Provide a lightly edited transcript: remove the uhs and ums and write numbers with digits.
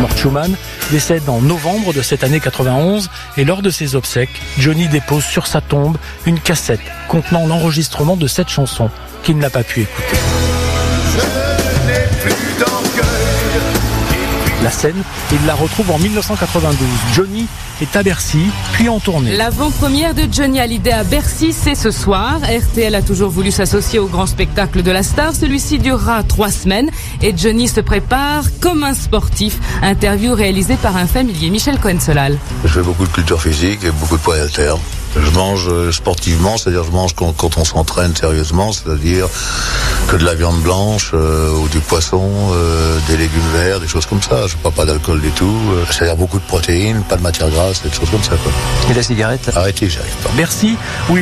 Mort Schumann décède en novembre de cette année 91 et lors de ses obsèques, Johnny dépose sur sa tombe une cassette contenant l'enregistrement de cette chanson qu'il n'a pas pu écouter. La scène, il la retrouve en 1992. Johnny est à Bercy, puis en tournée. L'avant-première de Johnny Hallyday à Bercy, c'est ce soir. RTL a toujours voulu s'associer au grand spectacle de la star. Celui-ci durera 3 semaines et Johnny se prépare comme un sportif. Interview réalisée par un familier, Michel Cohen-Solal. Je fais beaucoup de culture physique et beaucoup de poids haltères. Je mange sportivement, c'est-à-dire je mange quand on s'entraîne sérieusement, c'est-à-dire que de la viande blanche ou du poisson, des légumes verts, des choses comme ça. Je bois pas d'alcool du tout, c'est-à-dire beaucoup de protéines, pas de matière grasse, des choses comme ça, quoi. Et la cigarette ? Arrêtez, j'y arrive pas. Bercy, où